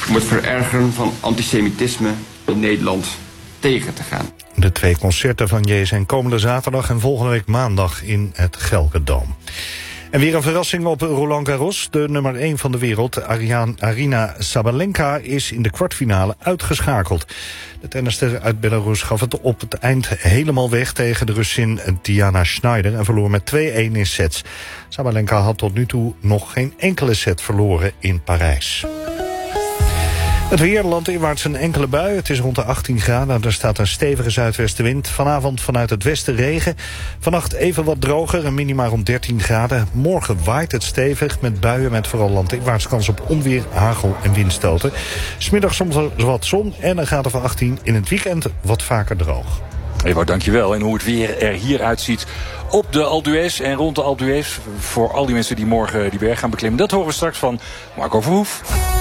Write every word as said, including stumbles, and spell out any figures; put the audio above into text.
om het verergeren van antisemitisme in Nederland tegen te gaan. De twee concerten van J zijn komende zaterdag en volgende week maandag in het Gelderdoom. En weer een verrassing op Roland Garros. De nummer één van de wereld, Ariane, Arina Sabalenka, is in de kwartfinale uitgeschakeld. De tennister uit Belarus gaf het op het eind helemaal weg tegen de Russin Diana Schneider en verloor met twee-een in sets. Sabalenka had tot nu toe nog geen enkele set verloren in Parijs. Het weer, landinwaarts een enkele bui. Het is rond de achttien graden. Er staat een stevige zuidwestenwind. Vanavond vanuit het westen regen. Vannacht even wat droger en minima rond dertien graden. Morgen waait het stevig met buien met vooral landinwaarts kans op onweer, hagel en windstoten. 'S Middags soms wat zon en een graad of achttien. In het weekend wat vaker droog. Ewout, dankjewel. En hoe het weer er hier uitziet op de Alpe d'Huez en rond de Alpe d'Huez, voor al die mensen die morgen die berg gaan beklimmen, dat horen we straks van Marco Verhoef.